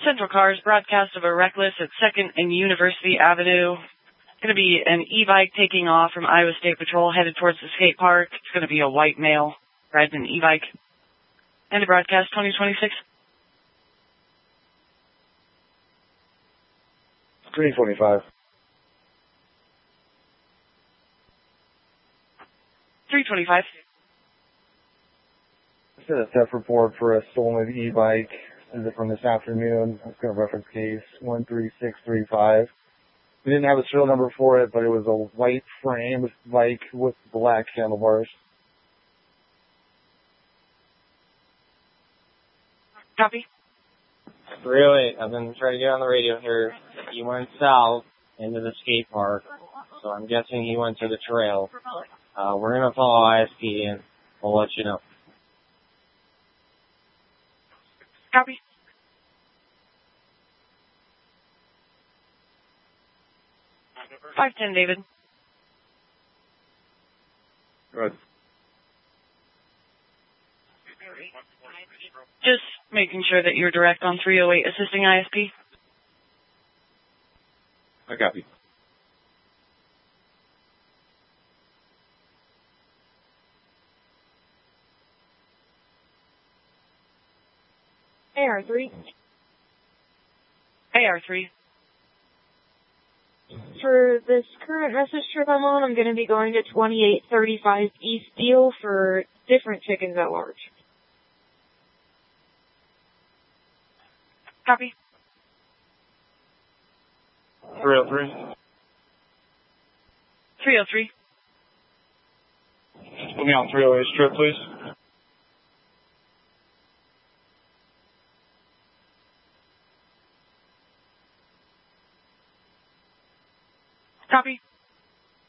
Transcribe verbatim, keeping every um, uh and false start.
Central Cars broadcast of a reckless at second and University Avenue. Going to be an e-bike taking off from Iowa State Patrol headed towards the skate park. It's going to be a white male riding an e-bike. And the broadcast twenty twenty-six. three twenty-five. three twenty-five. I sent a theft report for a stolen e-bike. This is from this afternoon. It's going to reference case one three six three five. We didn't have a serial number for it, but it was a white framed bike with black handlebars. Copy. three oh eight. I've been trying to get on the radio here. He went south into the skate park, so I'm guessing he went to the trail. Uh, we're going to follow I S P and we'll let you know. Copy. five ten, David. Good. Just making sure that you're direct on three oh eight assisting I S P. I copy. A R three. A R three. For this current message trip I'm on, I'm going to be going to twenty-eight thirty-five East Deal for different chickens at large. Copy. three oh three. three oh three. Put me on three oh eight strip, please. Copy.